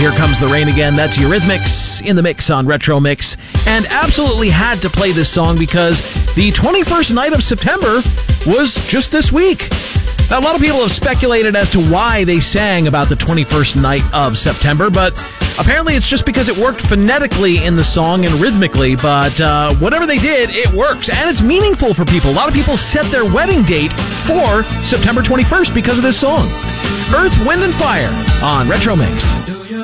Here Comes the Rain Again. That's Eurythmics in the mix on Retro Mix. And absolutely had to play this song because the 21st night of September was just this week. Now, a lot of people have speculated as to why they sang about the 21st night of September, but apparently it's just because it worked phonetically in the song and rhythmically, but whatever they did, it works, and it's meaningful for people. A lot of people set their wedding date for September 21st because of this song. Earth, Wind, and Fire on Retro Mix.